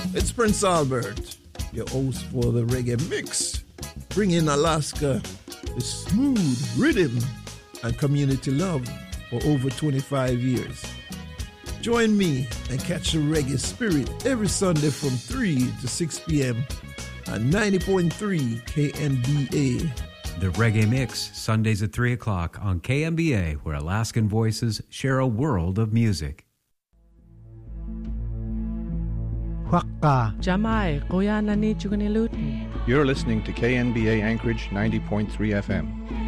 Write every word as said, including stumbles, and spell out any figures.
It's Prince Albert, your host for the Reggae Mix, bringing Alaska with smooth rhythm and community love for over twenty-five years. Join me and catch the reggae spirit every Sunday from three to six p.m. at ninety point three K M B A. The Reggae Mix, Sundays at three o'clock on K M B A, where Alaskan voices share a world of music. Huakka. Jamai, Koyana ni Chugani Luton. You're listening to K N B A Anchorage ninety point three F M.